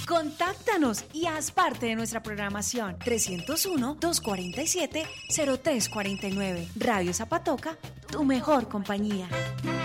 Contáctanos y haz parte de nuestra programación. 301-247-0349. Radio Zapatoca, tu mejor compañía.